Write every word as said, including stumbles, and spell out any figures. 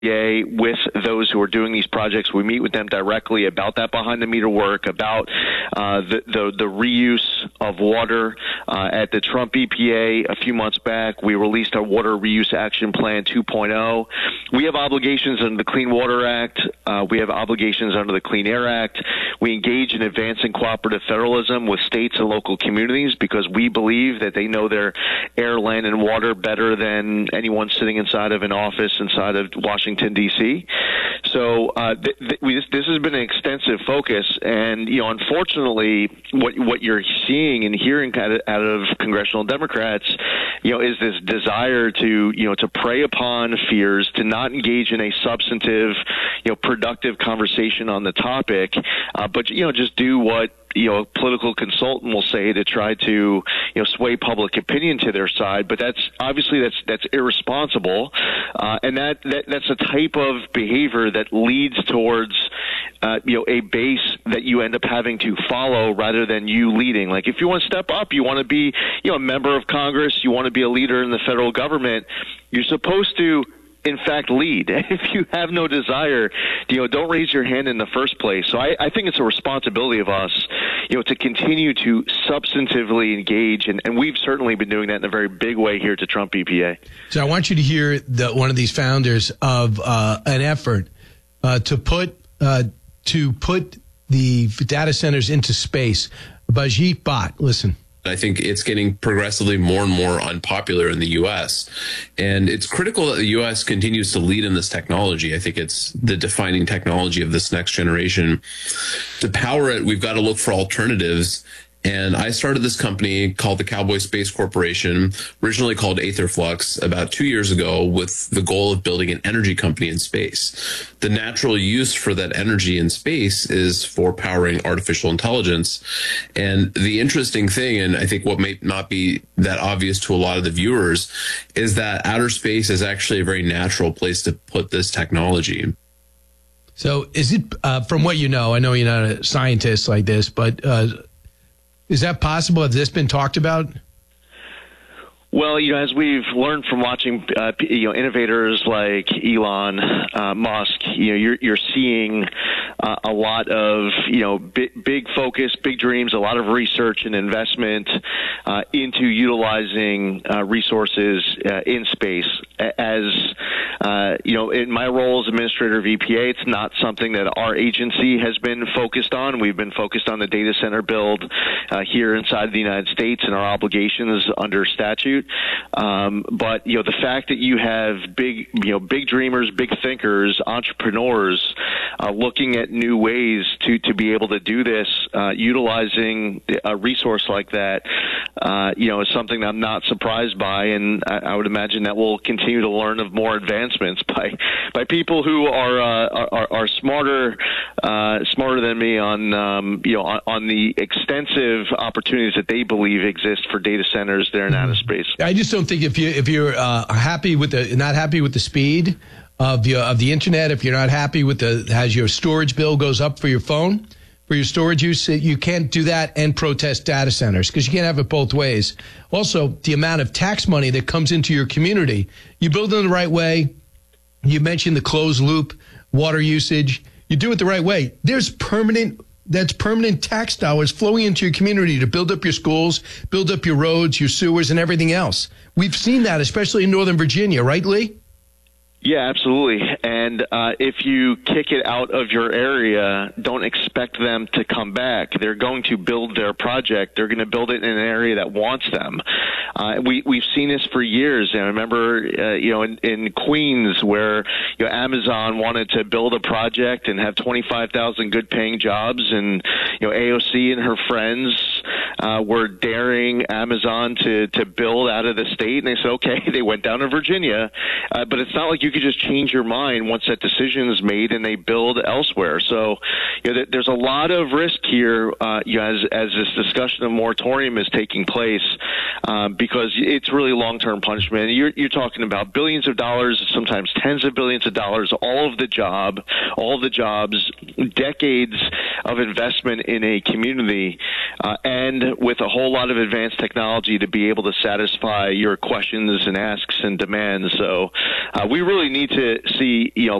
with those who are doing these projects. We meet with them directly about that behind-the-meter work, about uh, the, the the reuse of water. Uh, at the Trump E P A a few months back, we released our Water Reuse Action Plan two point oh. We have obligations under the Clean Water Act. Uh, we have obligations under the Clean Air Act. We engage in advancing cooperative federalism with states and local communities because we believe that they know their air, land, and water better than anyone sitting inside of an office inside of Washington, D C. So uh, th- th- we, this has been an extensive focus, and you know, unfortunately, what what you're seeing and hearing out of, out of congressional Democrats, you know, is this desire to you know to prey upon fears, to not engage in a substantive, you know, productive conversation on the topic, uh, but you know, just do what you know, a political consultant will say to try to, you know, sway public opinion to their side. But that's obviously that's that's irresponsible, uh, and that, that that's a type of behavior that leads towards, uh, you know, a base that you end up having to follow rather than you leading. Like if you want to step up, you want to be, you know, a member of Congress, you want to be a leader in the federal government, you're supposed to, in fact, lead. If you have no desire, you know, don't raise your hand in the first place. So I, I think it's a responsibility of us, you know, to continue to substantively engage, and, and we've certainly been doing that in a very big way here at Trump E P A. So I want you to hear the, one of these founders of uh, an effort uh, to put uh, to put the data centers into space. Bajit Bhatt, listen. I think it's getting progressively more and more unpopular in the U S. And it's critical that the U S continues to lead in this technology. I think it's the defining technology of this next generation. To power it, we've got to look for alternatives. And I started this company called the Cowboy Space Corporation, originally called Aetherflux, about two years ago with the goal of building an energy company in space. The natural use for that energy in space is for powering artificial intelligence. And the interesting thing, and I think what may not be that obvious to a lot of the viewers, is that outer space is actually a very natural place to put this technology. So is it, uh, from what you know, I know you're not a scientist like this, but uh, is that possible? Has this been talked about? Well, you know, as we've learned from watching, uh, you know, innovators like Elon uh, Musk, you know, you're you're seeing uh, a lot of, you know, big, big focus, big dreams, a lot of research and investment uh, into utilizing uh, resources uh, in space. As uh, you know, in my role as administrator of E P A, it's not something that our agency has been focused on. We've been focused on the data center build uh, here inside the United States and our obligations under statute. Um, but you know, the fact that you have big, you know, big dreamers, big thinkers, entrepreneurs uh, looking at new ways to to be able to do this, uh, utilizing a resource like that, uh, you know, is something that I'm not surprised by, and I, I would imagine that we'll continue to learn of more advancements by by people who are uh, are, are smarter uh, smarter than me on um, you know on, on the extensive opportunities that they believe exist for data centers there in outer space. I just don't think if you if you're uh, happy with the not happy with the speed of your of the internet, if you're not happy with the as your storage bill goes up for your phone, for your storage use, you can't do that and protest data centers because you can't have it both ways. Also, the amount of tax money that comes into your community, you build it the right way. You mentioned the closed loop water usage. You do it the right way. There's permanent. That's permanent tax dollars flowing into your community to build up your schools, build up your roads, your sewers, and everything else. We've seen that, especially in Northern Virginia, right, Lee? Yeah, absolutely. And uh, if you kick it out of your area, don't expect them to come back. They're going to build their project. They're going to build it in an area that wants them. Uh, we, we've seen this for years. And I remember, uh, you know, in, in Queens where you know, Amazon wanted to build a project and have twenty-five thousand good-paying jobs, and you know, A O C and her friends uh, were daring Amazon to to build out of the state. And they said, okay, they went down to Virginia, uh, but it's not like you could just change your mind once that decision is made and they build elsewhere. So, you know, there's a lot of risk here, uh, you know, as, as this discussion of moratorium is taking place, uh, because it's really long-term punishment. You're, you're talking about billions of dollars, sometimes tens of billions of dollars, all of the job, all of the jobs, decades of investment in a community, uh, and with a whole lot of advanced technology to be able to satisfy your questions and asks and demands. So uh, we really need to see, you know,